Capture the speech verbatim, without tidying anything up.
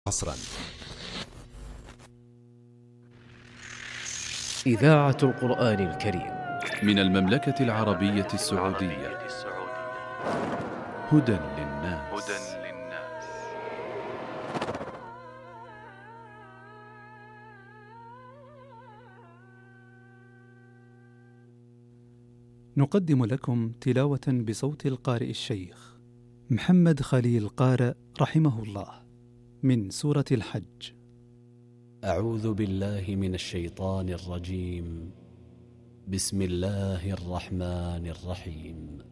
عصرا. إذاعة القرآن الكريم من المملكة العربية السعودية. هدى للناس. نقدم لكم تلاوة بصوت القارئ الشيخ محمد خليل قارئ رحمه الله من سورة الحج. أعوذ بالله من الشيطان الرجيم. بسم الله الرحمن الرحيم.